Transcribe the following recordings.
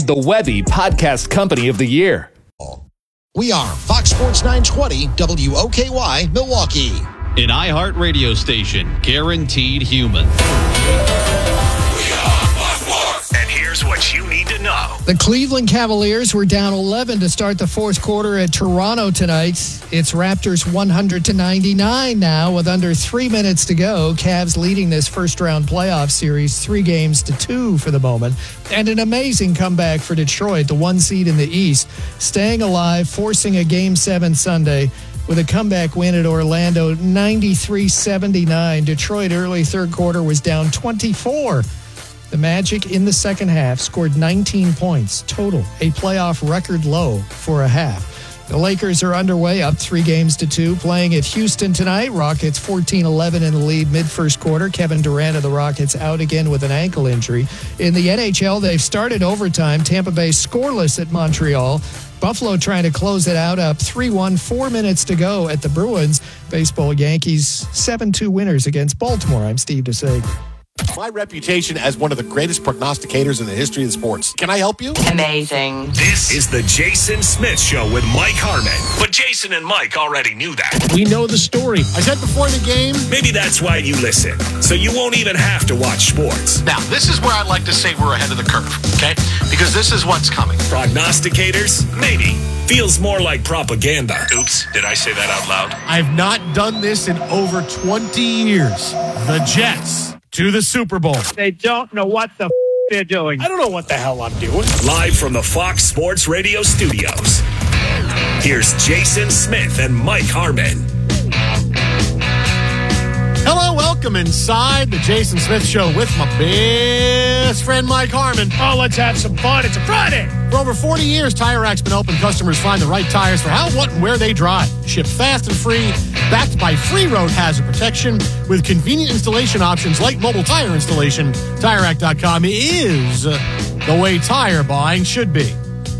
The Webby Podcast Company of the Year. We are Fox Sports 920 WOKY Milwaukee. An iHeart radio station, guaranteed human. And here's what you need to know. The Cleveland Cavaliers were down 11 to start the fourth quarter at Toronto tonight. It's Raptors 100-99 now with under 3 minutes to go. Cavs leading this first-round playoff series 3-2 for the moment. And an amazing comeback for Detroit, the one seed in the East, staying alive, forcing a Game 7 Sunday with a comeback win at Orlando, 93-79. Detroit early third quarter was down 24. The Magic in the second half scored 19 points total, a playoff record low for a half. The Lakers are underway, up 3-2, playing at Houston tonight. Rockets 14-11 in the lead mid-first quarter. Kevin Durant of the Rockets out again with an ankle injury. In the NHL, they've started overtime. Tampa Bay scoreless at Montreal. Buffalo trying to close it out, up 3-1, 4 minutes to go at the Bruins. Baseball Yankees 7-2 winners against Baltimore. I'm Steve DeSager. My reputation as one of the greatest prognosticators in the history of sports. Can I help you? Amazing. This is the Jason Smith Show with Mike Harmon. But Jason and Mike already knew that. We know the story. I said before the game. Maybe that's why you listen, so you won't even have to watch sports. Now, this is where I like to say we're ahead of the curve, okay? Because this is what's coming. Prognosticators? Maybe. Feels more like propaganda. Oops, did I say that out loud? I've not done this in over 20 years. The Jets to the Super Bowl. They don't know what the they're doing. I don't know what the hell I'm doing. Live from the Fox Sports Radio studios. Here's Jason Smith and Mike Harmon. Hello, welcome inside the Jason Smith Show with my best friend Mike Harmon. Oh, let's have some fun. It's a Friday. For over 40 years, Tire Rack's been open. Customers find the right tires for how, what, and where they drive. Shipped fast and free, backed by free road hazard protection with convenient installation options like mobile tire installation. TireRack.com is the way tire buying should be.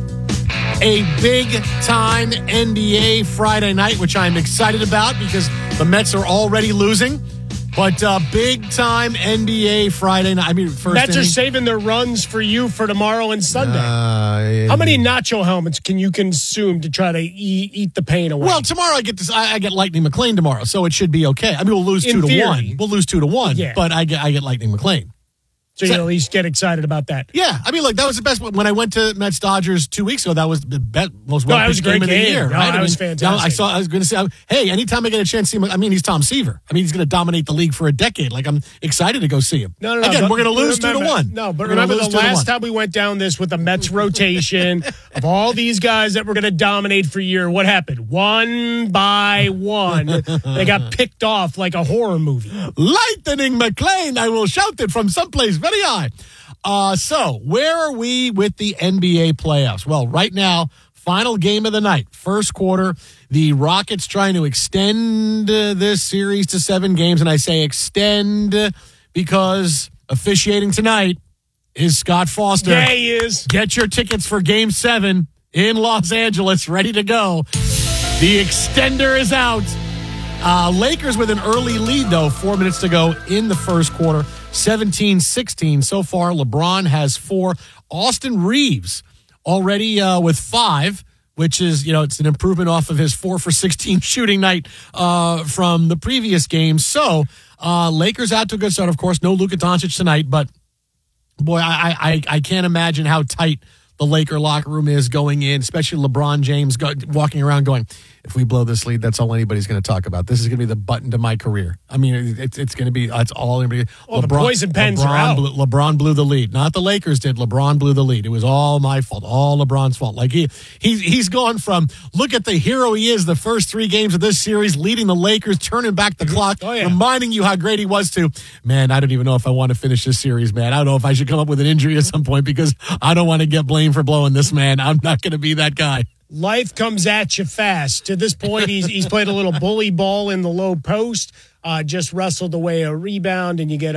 A big-time NBA Friday night, which I'm excited about because the Mets are already losing. But big-time NBA Friday night. I mean, first Mets inning. are saving their runs for you for tomorrow and Sunday. How many nacho helmets can you consume to try to eat the pain away? Well, tomorrow I get Lightning McLean tomorrow, so it should be okay. I mean, we'll lose In 2-1. We'll lose 2-1, Yeah. but I get Lightning McLean. So you at least get excited about that. Yeah, I mean, like that was the best. When I went to Mets Dodgers 2 weeks ago, that was the most that was well-pitched a great game of the game. year. No, right? that was fantastic. I was going to say, hey, anytime I get a chance to see him, I mean, he's Tom Seaver. I mean, he's going to dominate the league for a decade. Like, I'm excited to go see him. No. Again, we're going to lose 2-1. No, but remember the last time we went down this with the Mets rotation of all these guys that were going to dominate for a year, what happened? One by one, they got picked off like a horror movie. Lightning McLean, I will shout it from someplace very high. So, where are we with the NBA playoffs? Well, right now, final game of the night, first quarter, the Rockets trying to extend this series to 7 games. And I say extend because officiating tonight is Scott Foster. Yeah, he is. Get your tickets for Game 7 in Los Angeles, ready to go. The extender is out. Lakers with an early lead, though, 4 minutes to go in the first quarter. 17-16 so far. LeBron has 4. Austin Reeves already with 5, which is, it's an improvement off of his 4 for 16 shooting night from the previous game. So Lakers out to a good start. Of course, no Luka Doncic tonight, but boy, I can't imagine how tight the Laker locker room is going in, especially LeBron James walking around going, if we blow this lead, that's all anybody's going to talk about. This is going to be the button to my career. I mean, it's going to be, that's all anybody. Well, the poison pens are out. LeBron blew the lead. Not the Lakers did. LeBron blew the lead. It was all my fault. All LeBron's fault. Like he's gone from, look at the hero he is the first 3 games of this series, leading the Lakers, turning back the clock, reminding you how great he was to, man, I don't even know if I want to finish this series, man. I don't know if I should come up with an injury at some point because I don't want to get blamed for blowing this, man. I'm not going to be that guy. Life comes at you fast. To this point, he's played a little bully ball in the low post, just wrestled away a rebound, and you get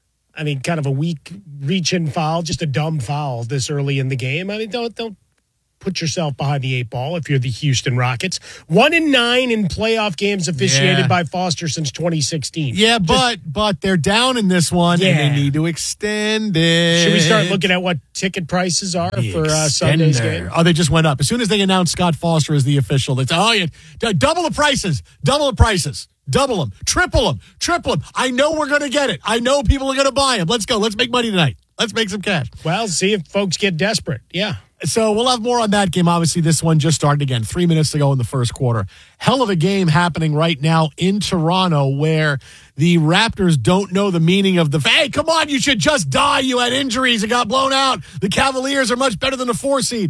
kind of a weak reach-in foul, just a dumb foul this early in the game. I mean, don't put yourself behind the 8 ball if you're the Houston Rockets. 1-9 in playoff games officiated by Foster since 2016. Yeah, but they're down in this one, and they need to extend it. Should we start looking at what ticket prices are for Sunday's game? Oh, they just went up. As soon as they announced Scott Foster as the official, they said, double the prices. Double them, triple them. I know we're going to get it. I know people are going to buy them. Let's go. Let's make money tonight. Let's make some cash. Well, see if folks get desperate. Yeah. So we'll have more on that game. Obviously, this one just started again. 3 minutes to go in the first quarter. Hell of a game happening right now in Toronto where the Raptors don't know the meaning of hey, come on, you should just die. You had injuries and got blown out. The Cavaliers are much better than the 4 seed.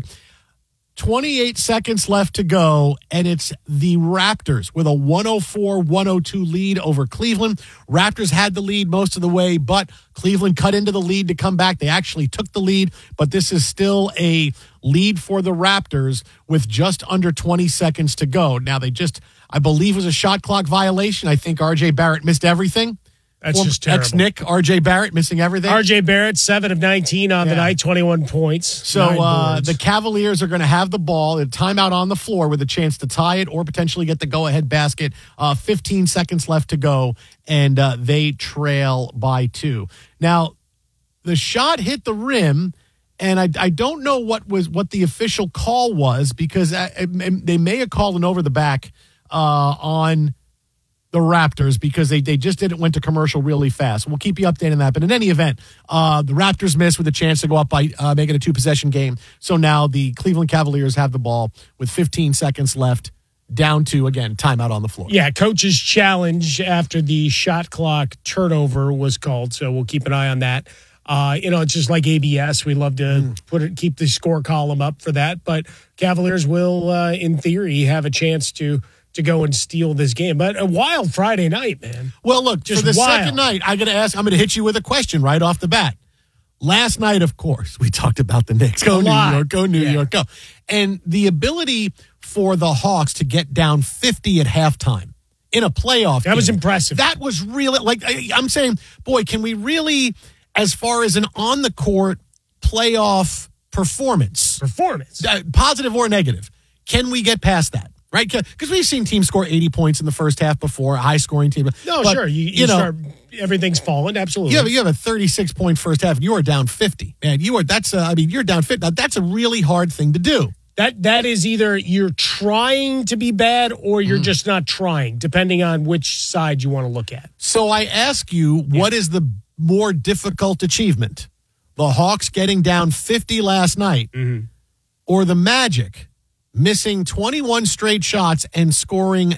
28 seconds left to go, and it's the Raptors with a 104-102 lead over Cleveland. Raptors had the lead most of the way, but Cleveland cut into the lead to come back. They actually took the lead, but this is still a lead for the Raptors with just under 20 seconds to go. Now, I believe it was a shot clock violation. I think R.J. Barrett missed everything. That's just terrible. Ex-Nick, R.J. Barrett missing everything. R.J. Barrett, 7 of 19 on the night, 21 points. So the Cavaliers are going to have the ball, a timeout on the floor with a chance to tie it or potentially get the go-ahead basket. 15 seconds left to go, and they trail by 2. Now, the shot hit the rim, and I don't know what the official call was because they may have called an over-the-back on the Raptors because they just went to commercial really fast. We'll keep you updated on that. But in any event, the Raptors missed with a chance to go up by making a 2-possession game. So now the Cleveland Cavaliers have the ball with 15 seconds left, down to, again, timeout on the floor. Yeah, coach's challenge after the shot clock turnover was called. So we'll keep an eye on that. It's just like ABS. We love to keep the score column up for that. But Cavaliers will, in theory, have a chance to go and steal this game. But a wild Friday night, man. Well, look, just for the second night, I'm going to hit you with a question right off the bat. Last night, of course, we talked about the Knicks. Go New York, go New York, go. And the ability for the Hawks to get down 50 at halftime in a playoff game. That was impressive. That was really, I'm saying, boy, can we really, as far as an on-the-court playoff performance, positive or negative, can we get past that? Right? Because we've seen teams score 80 points in the first half before, a high-scoring team. No, but, sure. You start, everything's fallen, absolutely. You have a 36-point first half, and you are down 50. Man, you're down 50. Now, that's a really hard thing to do. That is either you're trying to be bad or you're just not trying, depending on which side you want to look at. So I ask you, what is the more difficult achievement? The Hawks getting down 50 last night or the Magic missing 21 straight shots and scoring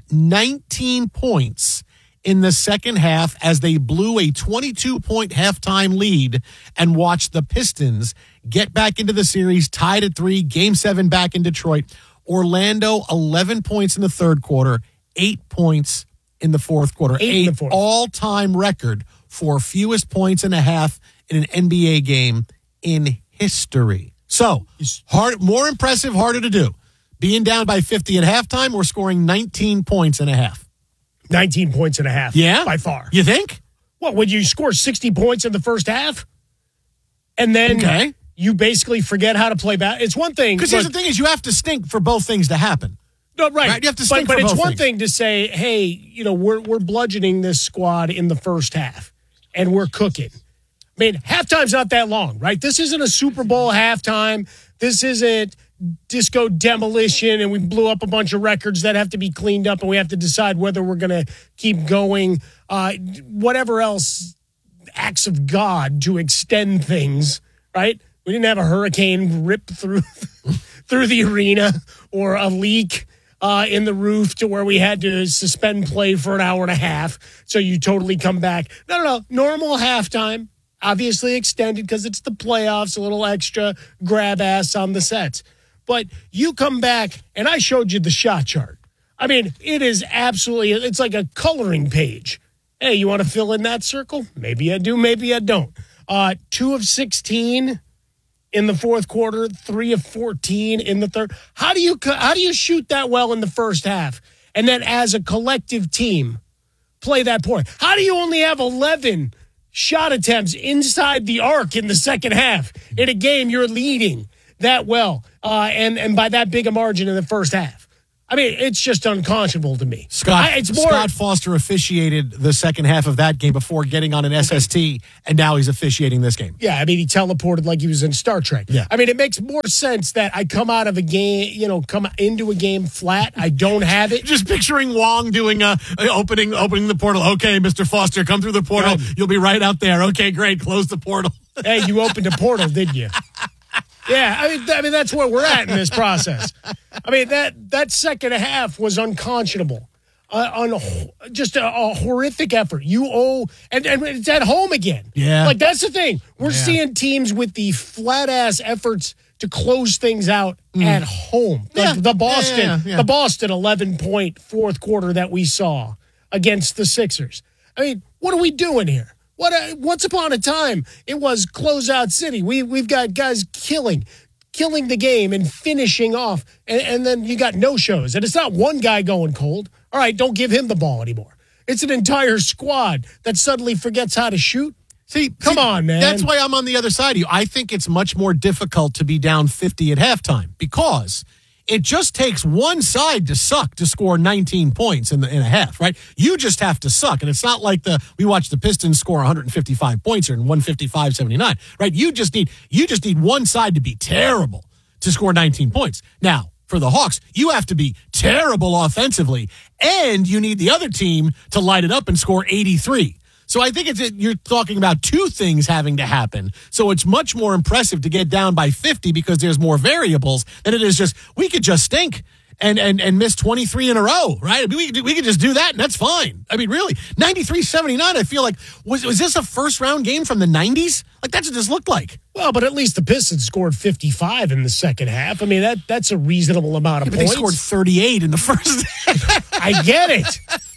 19 points in the second half as they blew a 22-point halftime lead and watched the Pistons get back into the series, tied at 3, Game 7 back in Detroit. Orlando, 11 points in the third quarter, 8 points in the fourth quarter. Eight all-time record for fewest points and a half in an NBA game in history. So, more impressive, harder to do. Being down by 50 at halftime or scoring 19 points and a half? 19 points and a half. Yeah? By far. You think? Well, when you score 60 points in the first half and then you basically forget how to play back. It's one thing. Because here's the thing is you have to stink for both things to happen. No, right. You have to stink but for both it's one things. thing to say, hey, we're bludgeoning this squad in the first half and we're cooking. I mean, halftime's not that long, right? This isn't a Super Bowl halftime. This isn't disco demolition and we blew up a bunch of records that have to be cleaned up and we have to decide whether we're going to keep going. Whatever else, acts of God to extend things, right? We didn't have a hurricane rip through the arena or a leak in the roof to where we had to suspend play for an hour and a half. So you totally come back. No. Normal halftime, obviously extended because it's the playoffs, a little extra grab ass on the sets. But you come back, and I showed you the shot chart. I mean, it is absolutely, it's like a coloring page. Hey, you want to fill in that circle? Maybe I do, maybe I don't. 2 of 16 in the fourth quarter, 3 of 14 in the third. How do you shoot that well in the first half? And then as a collective team, play that poor? How do you only have 11 shot attempts inside the arc in the second half in a game you're leading? that well and by that big a margin in the first half. I mean, it's just unconscionable to me. Scott Foster officiated the second half of that game before getting on an SST, and now he's officiating this game. Yeah, I mean, he teleported like he was in Star Trek. Yeah. I mean, it makes more sense that I come out of a game, come into a game flat. I don't have it. Just picturing Wong doing opening the portal. Okay, Mr. Foster, come through the portal. Good. You'll be right out there. Okay, great. Close the portal. Hey, you opened a portal, didn't you? Yeah, I mean that's where we're at in this process. I mean that second half was unconscionable, just a horrific effort. You owe, and it's at home again. Yeah, like that's the thing. We're seeing teams with the flat ass efforts to close things out at home. Like the Boston 11-point fourth quarter that we saw against the Sixers. I mean, what are we doing here? Once upon a time, it was closeout city. We've got guys killing the game and finishing off, and then you got no-shows. And it's not one guy going cold. All right, don't give him the ball anymore. It's an entire squad that suddenly forgets how to shoot. Come on, man. That's why I'm on the other side of you. I think it's much more difficult to be down 50 at halftime because it just takes one side to suck to score 19 points in a half, right? You just have to suck. And it's not like we watched the Pistons score 155 points here in 155-79, right? You just need one side to be terrible to score 19 points. Now, for the Hawks, you have to be terrible offensively, and you need the other team to light it up and score 83. So I think you're talking about two things having to happen. So it's much more impressive to get down by 50 because there's more variables than it is just we could just stink and miss 23 in a row, right? I mean, we could just do that and that's fine. I mean, really, 93-79. I feel like was this a first round game from the 90s? Like that's what this looked like. Well, but at least the Pistons scored 55 in the second half. I mean, that's a reasonable amount of points. They scored 38 in the first. I get it.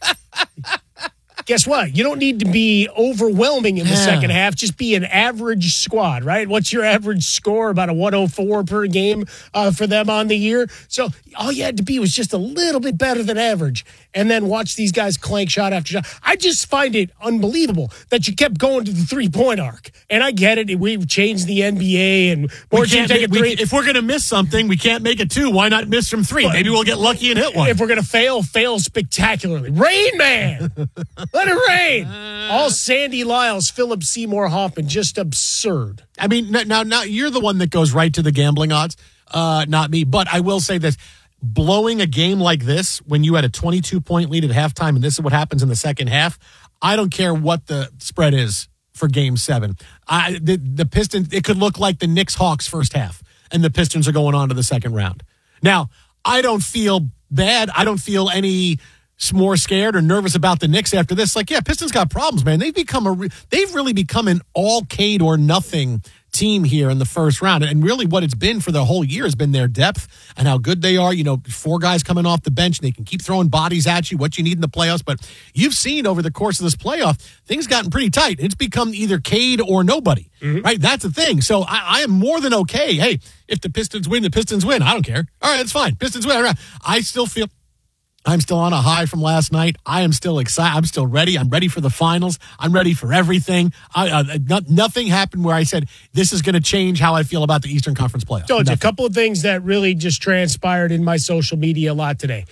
Guess what? You don't need to be overwhelming in the second half. Just be an average squad, right? What's your average score? About a 104 per game for them on the year. So all you had to be was just a little bit better than average. And then watch these guys clank shot after shot. I just find it unbelievable that you kept going to the three-point arc. And I get it. We've changed the NBA and more teams take a three. If we're going to miss something, we can't make it two. Why not miss from three? Maybe we'll get lucky and hit one. If we're going to fail spectacularly. Rain Man! Let it rain. All Sandy Lyles, Philip Seymour Hoffman, just absurd. I mean, now you're the one that goes right to the gambling odds, not me. But I will say this. Blowing a game like this when you had a 22-point lead at halftime and this is what happens in the second half, I don't care what the spread is for Game 7. The Pistons, it could look like the Knicks-Hawks first half, and the Pistons are going on to the second round. Now, I don't feel bad. I don't feel any more scared or nervous about the Knicks after this. Like, yeah, Pistons got problems, man. They've really become an all-Cade or nothing team here in the first round. And really what it's been for the whole year has been their depth and how good they are. You know, 4 guys coming off the bench and they can keep throwing bodies at you, what you need in the playoffs. But you've seen over the course of this playoff, things gotten pretty tight. It's become either Cade or nobody, right? That's the thing. So I am more than okay. Hey, if the Pistons win, the Pistons win. I don't care. All right, that's fine. Pistons win. All right. I still feel I'm still on a high from last night. I am still excited. I'm still ready. I'm ready for the finals. I'm ready for everything. Nothing happened where I said, this is going to change how I feel about the Eastern Conference playoffs. Told you, a couple of things that really just transpired in my social media a lot today.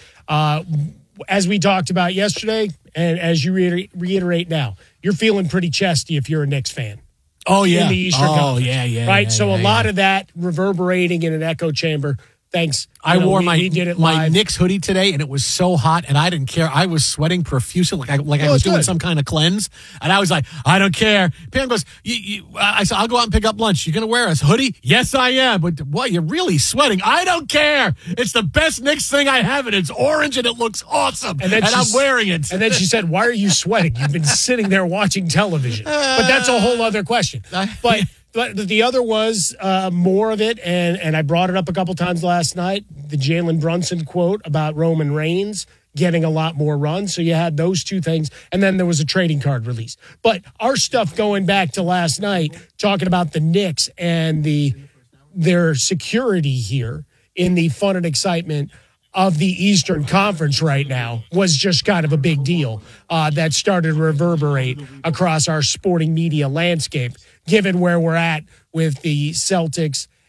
As we talked about yesterday, and as you reiterate now, you're feeling pretty chesty if you're a Knicks fan. Oh, yeah. In the Eastern Conference. Yeah. Right? Yeah, so a lot of that reverberating in an echo chamber. Thanks. I wore my Knicks hoodie today, and it was so hot, and I didn't care. I was sweating profusely, like I was doing some kind of cleanse, and I was like, I don't care. Pam goes, I said, I'll go out and pick up lunch. You going to wear a hoodie? Yes, I am. But what? You're really sweating. I don't care. It's the best Knicks thing I have, and it's orange, and it looks awesome, and I'm wearing it. And then she said, why are you sweating? You've been sitting there watching television. But that's a whole other question. But the other was more of it, and I brought it up a couple times last night, the Jalen Brunson quote about Roman Reigns getting a lot more runs. So you had those two things, and then there was a trading card release. But our stuff going back to last night, talking about the Knicks and their security here in the fun and excitement of the Eastern Conference right now was just kind of a big deal that started to reverberate across our sporting media landscape, given where we're at with the Celtics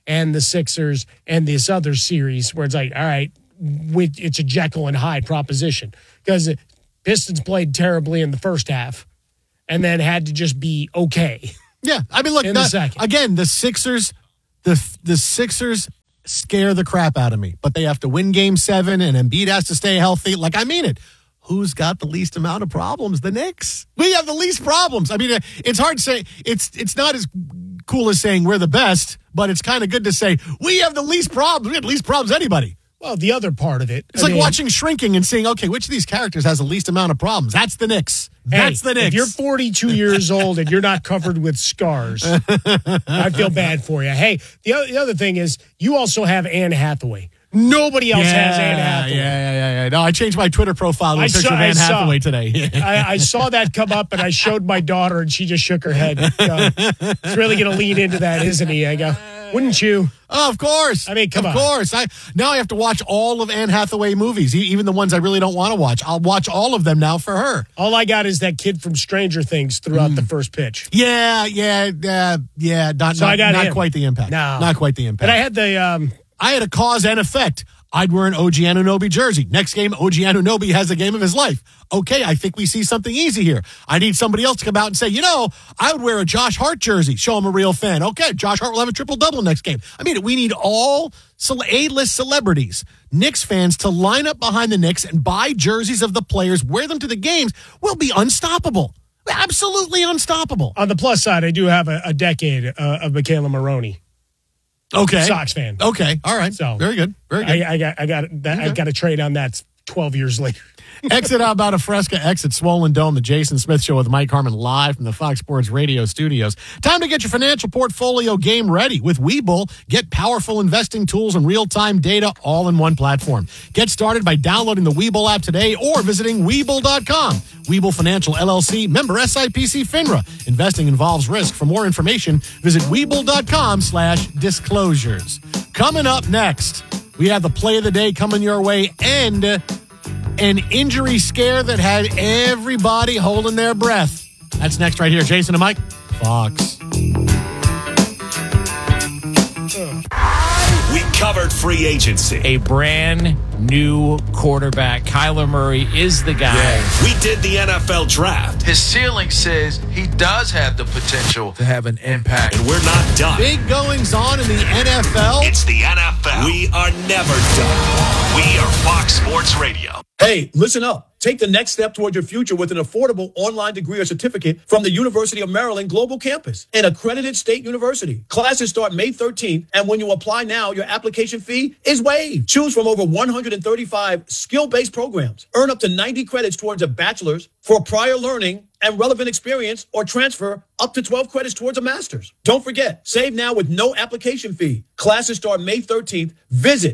and the Sixers and this other series where it's like, all right, it's a Jekyll and Hyde proposition because Pistons played terribly in the first half and then had to just be okay. Yeah, I mean, look, again, the Sixers, the Sixers scare the crap out of me, but they have to win Game 7, and Embiid has to stay healthy. Like, I mean it. Who's got the least amount of problems? The Knicks. We have the least problems. I mean, it's hard to say. It's not as cool as saying we're the best, but it's kind of good to say we have the least problems. We have the least problems anybody. Well, the other part of it. It's like watching Shrinking and seeing, okay, which of these characters has the least amount of problems? That's the Knicks. That's the Knicks. If you're 42 years old and you're not covered with scars, I feel bad for you. Hey, the other thing is you also have Anne Hathaway. Nobody else has Anne Hathaway. Yeah. No, I changed my Twitter profile to a picture of Anne Hathaway today. I saw that come up, and I showed my daughter, and she just shook her head. He's really going to lean into that, isn't he? I go, wouldn't you? Oh, of course. I mean, come on. Of course. Now I have to watch all of Anne Hathaway movies, even the ones I really don't want to watch. I'll watch all of them now for her. All I got is that kid from Stranger Things throughout the first pitch. Yeah. Not quite the impact. No. Not quite the impact. And I had I had a cause and effect. I'd wear an OG Anunoby jersey. Next game, OG Anunoby has the game of his life. Okay, I think we see something easy here. I need somebody else to come out and say, I would wear a Josh Hart jersey. Show him a real fan. Okay, Josh Hart will have a triple-double next game. I mean, we need all A-list celebrities, Knicks fans, to line up behind the Knicks and buy jerseys of the players, wear them to the games. We'll be unstoppable. Absolutely unstoppable. On the plus side, I do have a decade of Michaela Maroney. Okay. Sox fan. Okay. All right. So very good. Very good. I got a trade on that 12 years later. Exit out about a Fresca, exit Swollen Dome, the Jason Smith Show with Mike Harmon live from the Fox Sports Radio studios. Time to get your financial portfolio game ready. With Webull, get powerful investing tools and real-time data all in one platform. Get started by downloading the Webull app today or visiting Webull.com. Webull Financial LLC, member SIPC FINRA. Investing involves risk. For more information, visit Webull.com/disclosures. Coming up next, we have the play of the day coming your way and an injury scare that had everybody holding their breath. That's next right here. Jason and Mike, Fox. We covered free agency. A brand new quarterback. Kyler Murray is the guy. Yeah. We did the NFL draft. His ceiling says he does have the potential to have an impact. And we're not done. Big goings on in the NFL. It's the NFL. We are never done. We are Fox Sports Radio. Hey, listen up. Take the next step toward your future with an affordable online degree or certificate from the University of Maryland Global Campus, an accredited state university. Classes start May 13th, and when you apply now, your application fee is waived. Choose from over 135 skill-based programs. Earn up to 90 credits towards a bachelor's for prior learning and relevant experience, or transfer up to 12 credits towards a master's. Don't forget, save now with no application fee. Classes start May 13th. Visit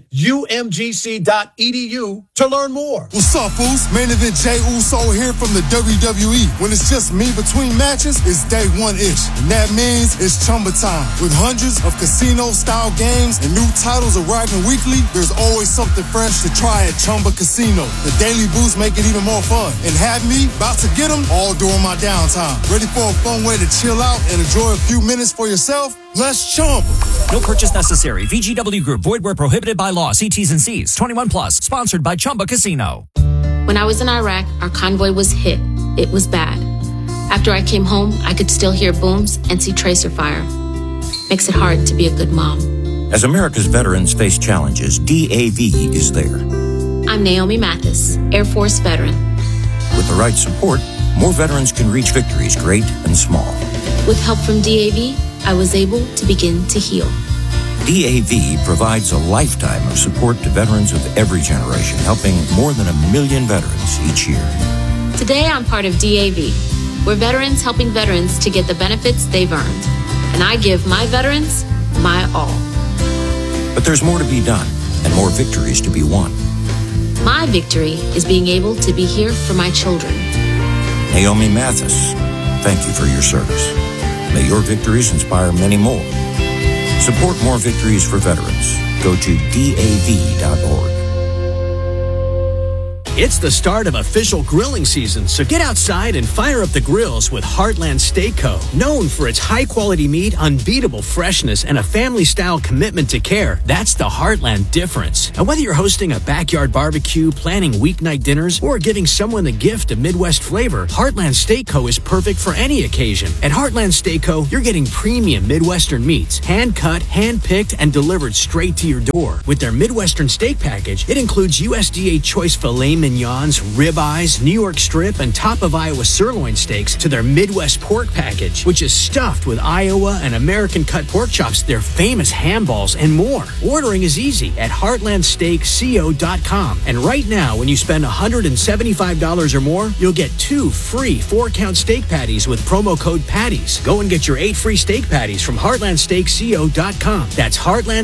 umgc.edu to learn more. What's up, fools? Main event Jey Uso here from the WWE. When it's just me between matches, it's day one-ish. And that means it's Chumba time. With hundreds of casino-style games and new titles arriving weekly, there's always something fresh to try at Chumba Casino. The daily boosts make it even more fun. And have me about to get them all during my downtime. Ready for a fun way to chill out and enjoy a few minutes for yourself? Let's Chumba. No purchase necessary. VGW Group. Void where prohibited by law. See T's and C's. 21 plus. Sponsored by Chumba Casino. When I was in Iraq, our convoy was hit. It was bad. After I came home, I could still hear booms and see tracer fire. Makes it hard to be a good mom. As America's veterans face challenges, DAV is there. I'm Naomi Mathis, Air Force veteran. With the right support, more veterans can reach victories great and small. With help from DAV, I was able to begin to heal. DAV provides a lifetime of support to veterans of every generation, helping more than 1 million veterans each year. Today, I'm part of DAV. We're veterans helping veterans to get the benefits they've earned. And I give my veterans my all. But there's more to be done and more victories to be won. My victory is being able to be here for my children. Naomi Mathis, thank you for your service. May your victories inspire many more. Support more victories for veterans. Go to DAV.org. It's the start of official grilling season, so get outside and fire up the grills with Heartland Steak Co. Known for its high-quality meat, unbeatable freshness, and a family-style commitment to care, that's the Heartland difference. And whether you're hosting a backyard barbecue, planning weeknight dinners, or giving someone the gift of Midwest flavor, Heartland Steak Co. is perfect for any occasion. At Heartland Steak Co., you're getting premium Midwestern meats, hand-cut, hand-picked, and delivered straight to your door. With their Midwestern steak package, it includes USDA choice filet mignons, ribeyes, New York strip, and top of Iowa sirloin steaks to their Midwest pork package, which is stuffed with Iowa and American cut pork chops, their famous ham balls, and more. Ordering is easy at heartlandsteakco.com. And right now, when you spend $175 or more, you'll get 2 free 4-count steak patties with promo code PATTIES. Go and get your 8 free steak patties from heartlandsteakco.com. That's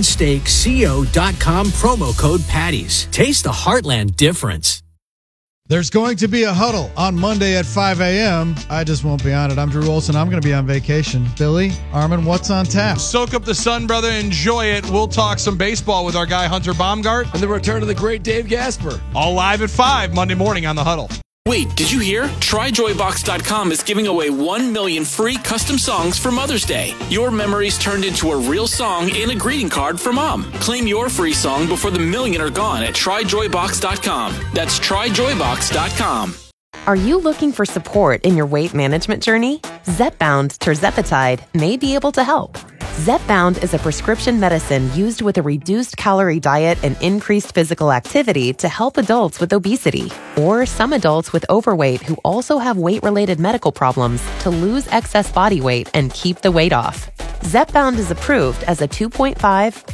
heartlandsteakco.com, promo code PATTIES. Taste the Heartland difference. There's going to be a huddle on Monday at 5 a.m. I just won't be on it. I'm Drew Olson. I'm going to be on vacation. Billy, Armin, what's on tap? Soak up the sun, brother. Enjoy it. We'll talk some baseball with our guy Hunter Baumgart. And the return of the great Dave Gasper. All live at 5 Monday morning on The Huddle. Wait, did you hear? TryJoyBox.com is giving away 1 million free custom songs for Mother's Day. Your memories turned into a real song and a greeting card for Mom. Claim your free song before the million are gone at TryJoyBox.com. That's TryJoyBox.com. Are you looking for support in your weight management journey? Zepbound Tirzepatide may be able to help. Zepbound is a prescription medicine used with a reduced calorie diet and increased physical activity to help adults with obesity or some adults with overweight who also have weight-related medical problems to lose excess body weight and keep the weight off. Zepbound is approved as a 2.5, 5,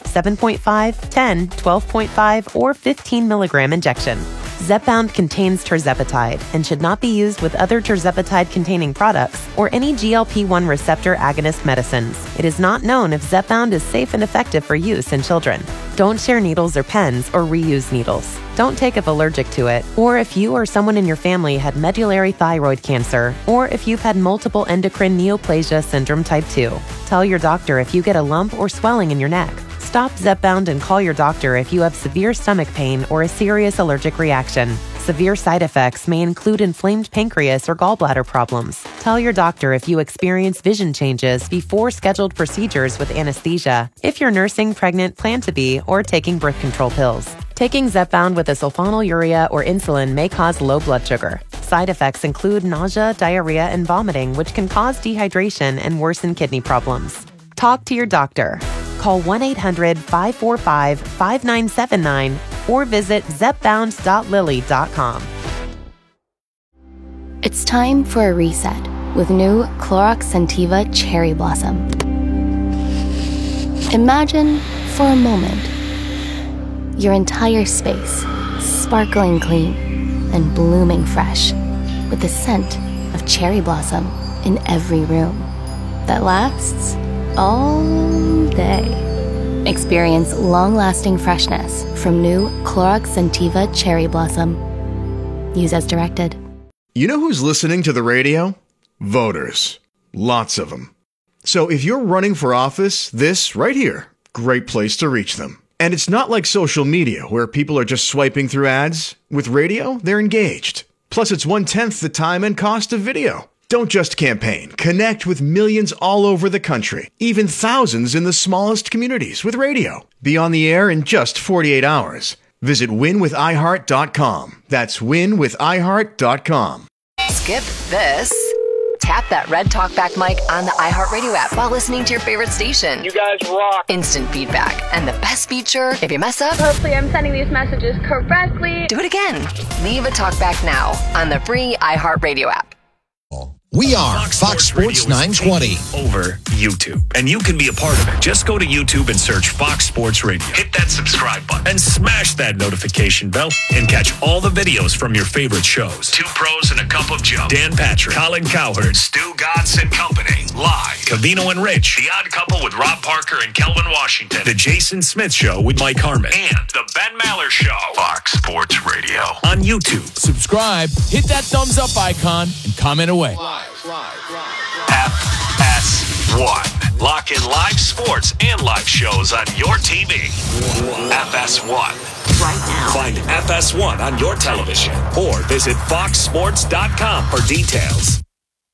7.5, 10, 12.5, or 15 milligram injection. Zepbound contains tirzepatide and should not be used with other tirzepatide-containing products or any GLP-1 receptor agonist medicines. It is not known if Zepbound is safe and effective for use in children. Don't share needles or pens or reuse needles. Don't take if allergic to it, or if you or someone in your family had medullary thyroid cancer, or if you've had multiple endocrine neoplasia syndrome type 2. Tell your doctor if you get a lump or swelling in your neck. Stop Zepbound and call your doctor if you have severe stomach pain or a serious allergic reaction. Severe side effects may include inflamed pancreas or gallbladder problems. Tell your doctor if you experience vision changes before scheduled procedures with anesthesia, if you're nursing, pregnant, plan to be, or taking birth control pills. Taking Zepbound with a sulfonylurea or insulin may cause low blood sugar. Side effects include nausea, diarrhea, and vomiting, which can cause dehydration and worsen kidney problems. Talk to your doctor. Call 1-800-545-5979 or visit zepbound.lily.com. It's time for a reset with new Clorox Scentiva Cherry Blossom. Imagine for a moment your entire space sparkling clean and blooming fresh with the scent of cherry blossom in every room that lasts all day. Experience long-lasting freshness from new Clorox Scentiva Cherry Blossom. Use as directed. You know who's listening to the radio? Voters. Lots of them. So if you're running for office, this right here, great place to reach them. And it's not like social media where people are just swiping through ads. With radio, they're engaged. Plus, it's 1/10 the time and cost of video. Don't just campaign. Connect with millions all over the country, even thousands in the smallest communities with radio. Be on the air in just 48 hours. Visit winwithiheart.com. That's winwithiheart.com. Skip this. Tap that red talkback mic on the iHeartRadio app while listening to your favorite station. You guys rock. Instant feedback. And the best feature, if you mess up, hopefully I'm sending these messages correctly. Do it again. Leave a talkback now on the free iHeartRadio app. We are Fox Sports 920 over YouTube, and you can be a part of it. Just go to YouTube and search Fox Sports Radio. Hit that subscribe button and smash that notification bell and catch all the videos from your favorite shows. Two Pros and a Cup of Joe, Dan Patrick, Colin Cowherd, Stu Gatz and Company, live. Cavino and Rich, The Odd Couple with Rob Parker and Kelvin Washington, The Jason Smith Show with Mike Harmon, and The Ben Maller Show. Fox Sports Radio on YouTube. Subscribe, hit that thumbs up icon, and comment away. FS1. Lock in live sports and live shows on your TV. FS1. right now. Find FS1 on your television or visit foxsports.com for details.